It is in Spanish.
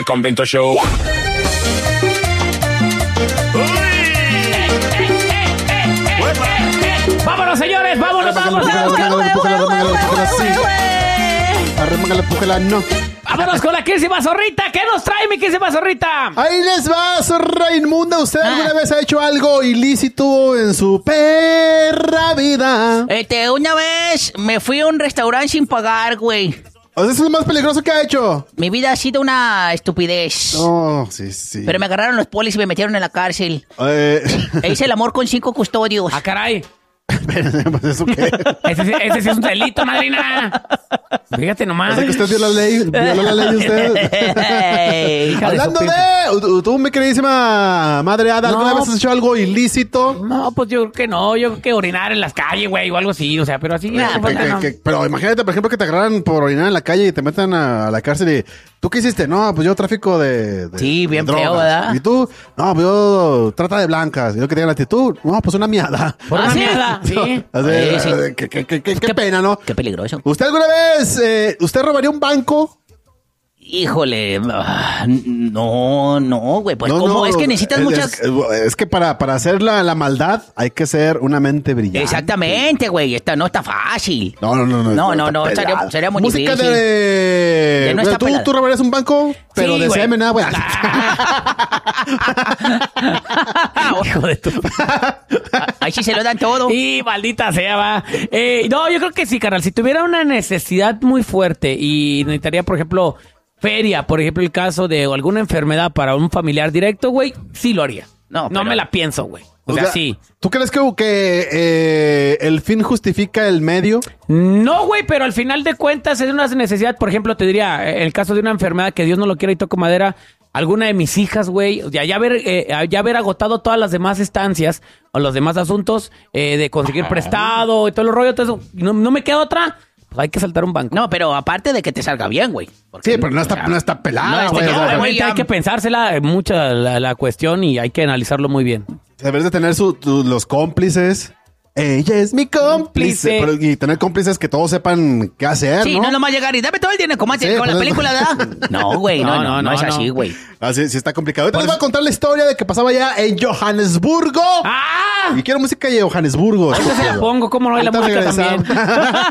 Convento Show. ¡Vámonos, señores! ¡Vámonos! Arrémangala, no. ¡Vámonos con la quísima zorrita! ¿Qué nos trae mi quísima zorrita? Ahí les va, zorra inmunda. ¿Usted alguna vez ha hecho algo ilícito en su perra vida? Una vez me fui a un restaurante sin pagar, güey. O sea, eso es lo más peligroso que ha hecho. Mi vida ha sido una estupidez. Oh, sí. Pero me agarraron los polis y me metieron en la cárcel. Hice el amor con 5 custodios. ¡Ah, caray! Pues, ¿eso qué? Ese sí es un delito, madrina. Fíjate nomás. O sea, que usted violó la ley usted. Hablando de... Tú, mi queridísima madre Ada, ¿alguna vez has hecho algo ilícito? No, pues yo creo que no. Yo creo que orinar en las calles, güey, o algo así. O sea, pero así... Pero imagínate, por ejemplo, que te agarran por orinar en la calle y te metan a la cárcel y... ¿Tú qué hiciste? No, pues yo tráfico de sí, bien de feo, ¿verdad? ¿Y tú? No, pues yo trata de blancas. Y yo que tenga la actitud. No, pues una miada. ¿Por una miada? Sí. Sí. Qué pena, ¿no? Qué peligroso. ¿Usted alguna vez, usted robaría un banco? Híjole, no, güey. Pues, ¿cómo? Es que necesitas muchas... Es que para hacer la maldad hay que ser una mente brillante. Exactamente, güey. No está fácil. No. Sería muy Música difícil. de... No está pelada. ¿Tú robarías un banco? Pero Sí, de güey. semen, güey. Hijo de tu... Ahí sí se lo dan todo. Y maldita sea, va. No, yo creo que sí, carnal. Si tuviera una necesidad muy fuerte y necesitaría, por ejemplo, feria, por ejemplo, el caso de alguna enfermedad para un familiar directo, güey, sí lo haría. No me la pienso, güey. O sea, sí. ¿Tú crees que el fin justifica el medio? No, güey, pero al final de cuentas es una necesidad. Por ejemplo, te diría, el caso de una enfermedad que Dios no lo quiera y toco madera, alguna de mis hijas, güey, ya haber agotado todas las demás estancias o los demás asuntos de conseguir prestado y todo el rollo, todo eso, no me queda otra. Pues hay que saltar un banco. No, pero aparte de que te salga bien, güey. Sí, pero no está pelada, no güey. está- Obviamente hay que pensársela mucho la cuestión y hay que analizarlo muy bien. Deberías de tener los cómplices. Ella es mi cómplice. Cómplice. Y tener cómplices que todos sepan qué hacer, Sí, ¿no? no nomás llegar y dame todo el dinero como Sí, con la pues- película, ¿verdad? No, güey, no es así, güey. Así sí está complicado. Ahorita les voy a contar la historia de que pasaba allá en Johannesburgo. ¡Ah! Y quiero música de Johannesburgo. Ahorita se la pongo, ¿cómo no hay la Ahorita música regresamos. también?